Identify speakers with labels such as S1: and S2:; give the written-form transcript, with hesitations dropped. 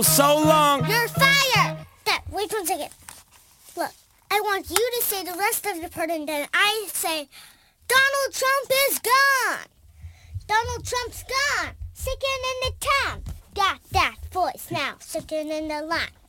S1: So long.
S2: You're fired. Dad, wait 1 second. Look, I want you to say the rest of the part, and then I say, Donald Trump is gone. Donald Trump's gone. Second in the town. Got that voice now. Second in the line.